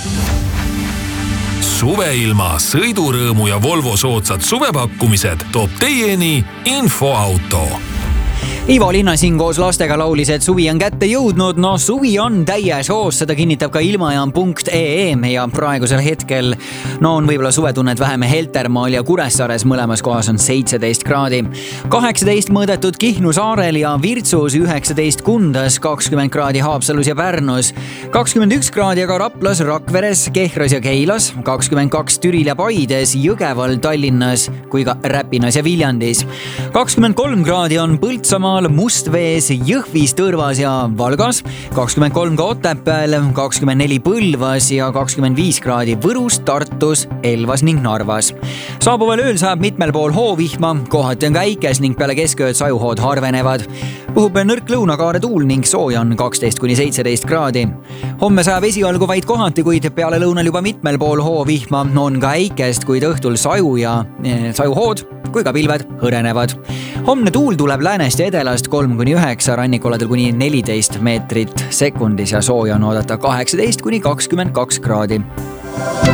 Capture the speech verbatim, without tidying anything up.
Suveilma, sõidurõõmu ja Volvo soodsad suvepakkumised toob teieni Infoauto. Ivo Linna siin koos lastega laulis, et suvi on kätte jõudnud. No suvi on täies hoos, seda kinnitab ka ilmajaam punkt ee ja praegusel hetkel no on võib-olla suvetunnet vähem Heltermaal ja Kuressaares, mõlemas kohas on seitseteist kraadi. kaheksateist mõõdetud Kihnu saarel ja Virtsus, üheksateist Kundas, kakskümmend kraadi Haapsalus ja Pärnus, kakskümmend üks kraadi aga Raplas, Rakveres, Kehras ja Keilas, kakskümmend kaks Türil ja Paides, Jõgeval, Tallinnas kui ka Räpinas ja Viljandis. kakskümmend kolm kraadi on Põltsamaal, Mustvees, Jõhvis, Tõrvas ja Valgas, kakskümmend kolm ka Otepääl, kakskümmend neli Põlvas ja kakskümmend viis kraadi Võrus, Tartus, Elvas ning Narvas. Saabuval ööl saab mitmel pool hoovihma, kohati on käikes ning peale keskööd sajuhood harvenevad. Puhub nõrk lõunakaare tuul ning sooja on kaksteist kuni seitseteist kraadi. Homme sajab esialgu vaid kohati, kuid peale lõunal juba mitmel pool hoovihma, on ka äikest, kuid õhtul saju ja sajuhood kui ka pilved hõrenevad. Homne tuul tuleb läänest ja edelast kolm kuni üheksa, rannikuladel kuni neliteist meetrit sekundis ja sooja on oodata kaheksateist kuni kakskümmend kaks kraadi.